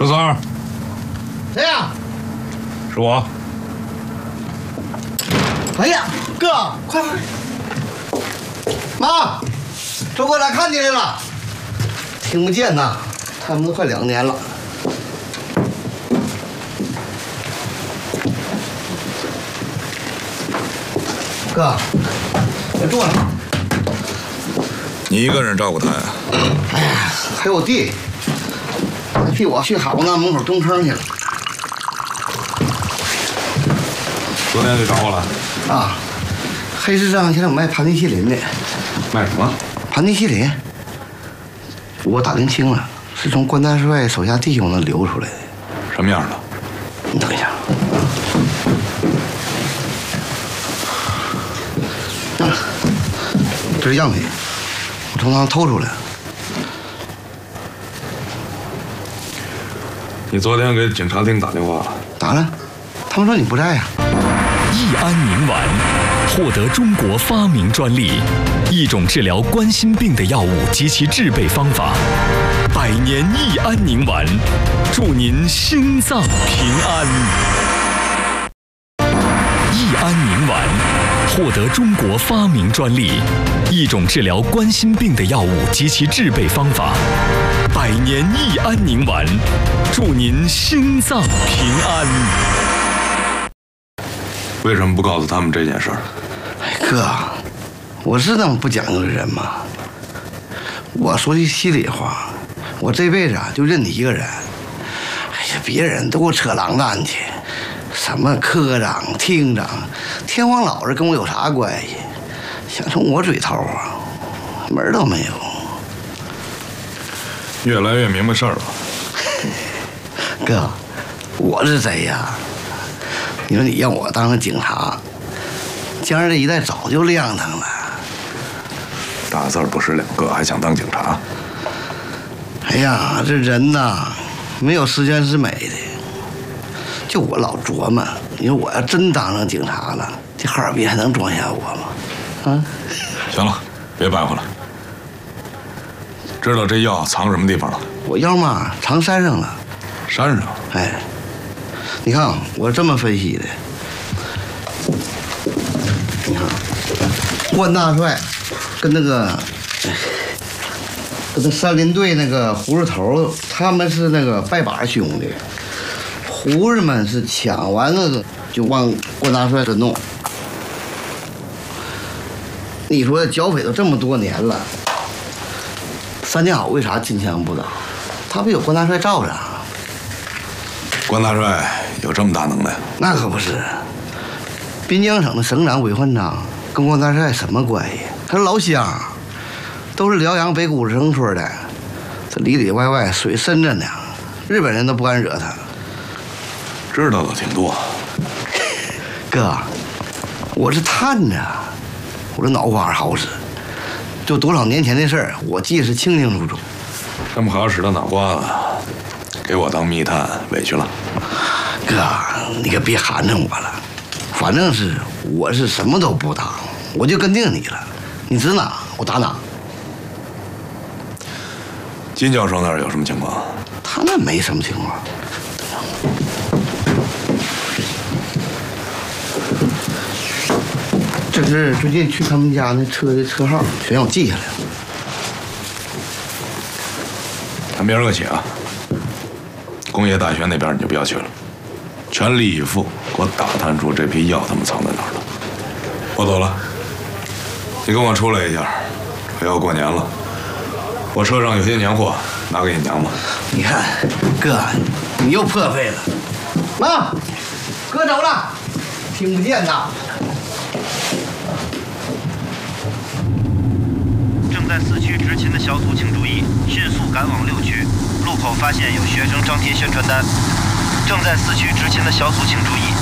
周三， 谁呀？ 是我。 哎呀，哥，快！妈，周哥来看你来了。听不见呐，他们都快2年了。哥，别坐了。 你一个人照顾他呀？ 哎呀，还有我弟，他替我去好那门口蹲坑去了。 昨天就找我了。 啊，黑市上现在有卖盘尼西林的。 卖什么？ 盘尼西林。我打听清了，是从关大帅手下弟兄那流出来的。 什么样的？ 你等一下。这是样品，我从那偷出来。 你昨天给警察厅打电话了？ 打了，他们说你不在呀。 益安宁丸获得中国发明专利，一种治疗冠心病的药物及其制备方法。百年益安宁丸，祝您心脏平安。益安宁丸获得中国发明专利，一种治疗冠心病的药物及其制备方法。百年益安宁丸，祝您心脏平安。 为什么不告诉他们这件事儿？ 哥，我是那么不讲究的人吗？我说句心里话，我这辈子就认你一个人。哎呀，别人都给我扯狼蛋去，什么科长、厅长，天皇老子跟我有啥关系？想从我嘴头啊，门儿都没有。 越来越明白事儿了。 哥，我是谁呀？你说你让我当个警察，江上这一带早就亮堂了。 大字不识两个，还想当警察？ 哎呀，这人呐，没有十全十美的。就我老琢磨，你说我要真当上警察了，这哈尔滨还能装下我吗？啊？ 行了，别白活了。知道这药藏什么地方了？ 我药嘛藏山上了。 山上？ 哎，你看我这么分析的。你看，关大帅跟那山林队那个胡子头，他们是那个拜把兄弟。胡子们是抢完了就往关大帅这弄。你说剿匪都这么多年了，三天好为啥金枪不倒？他不有关大帅罩着啊？ 关大帅有这么大能耐？ 那可不是。滨江省的省长韦焕章跟关大帅什么关系？他是老乡，都是辽阳北古城村的，这里里外外水深着呢，日本人都不敢惹他。 知道的挺多。 哥，我是探着，我这脑瓜好使，就多少年前的事儿，我记得是清清楚楚。 这么好使的脑瓜子，给我当密探委屈了。 哥，你可别寒碜我了，反正是我是什么都不当，我就跟定你了，你指哪我打哪。 金教授那儿有什么情况？ 他那没什么情况。这是最近去他们家那车的车号，全让我记下来了。 咱明儿个起啊，工业大学那边你就不要去了，全力以赴给我打探出这批药他们藏在哪儿了。我走了，你跟我出来一下，快要过年了，我车上有些年货，拿给你娘吧。 你看，哥，你又破费了。妈，哥走了，听不见呐。 正在4区执勤的小组请注意，迅速赶往6区，路口发现有学生张贴宣传单。正在4区执勤的小组请注意。